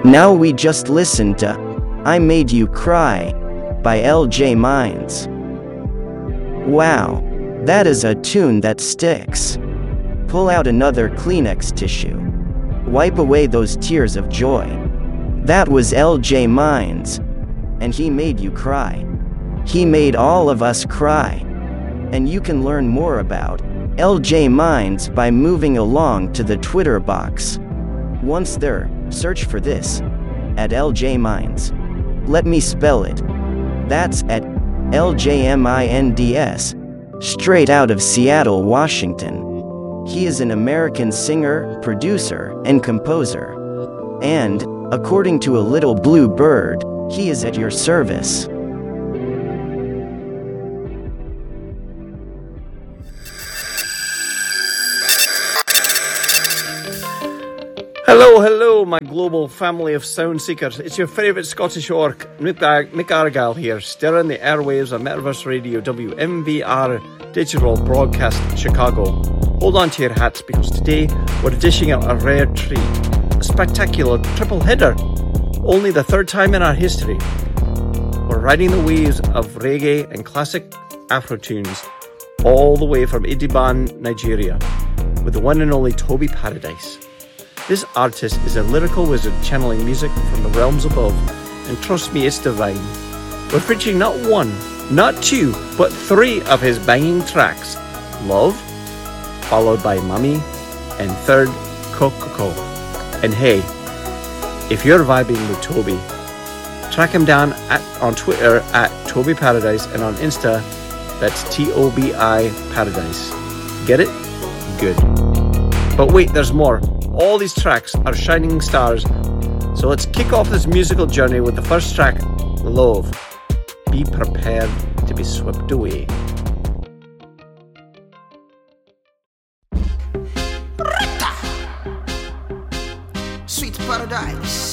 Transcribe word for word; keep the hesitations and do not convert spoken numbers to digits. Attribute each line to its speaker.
Speaker 1: Now we just listened to I Made You Cry by L J Mines. Wow, that is a tune that sticks. Pull out another Kleenex tissue. Wipe away those tears of joy. That was L J Mines. And he made you cry. He made all of us cry. And you can learn more about L J Mines by moving along to the Twitter box. Once there, search for this at L J Mines. Let me spell it. That's at L J M I N D S, straight out of Seattle, Washington. He is an American singer, producer, and composer. And, according to a little blue bird, he is at your service.
Speaker 2: Hello, hello, my global family of sound seekers. It's your favourite Scottish orc, Mick, Mick Argyle here, stirring the airwaves on Metaverse Radio, W M V R Digital Broadcast Chicago. Hold on to your hats, because today we're dishing out a rare treat, a spectacular triple hitter, only the third time in our history. We're riding the waves of reggae and classic Afro tunes, all the way from Idiban, Nigeria, with the one and only Toby Paradise. This artist is a lyrical wizard channeling music from the realms above, and trust me, it's divine. We're featuring not one, not two, but three of his banging tracks. Love, followed by Mummy, and third, Coco. And hey, if you're vibing with Toby, track him down at, on Twitter at Toby Paradise, and on Insta, that's T O B I Paradise. Get it? Good. But wait, there's more. All these tracks are shining stars. So let's kick off this musical journey with the first track, Love. Be prepared to be swept away.
Speaker 3: Sweet Paradise.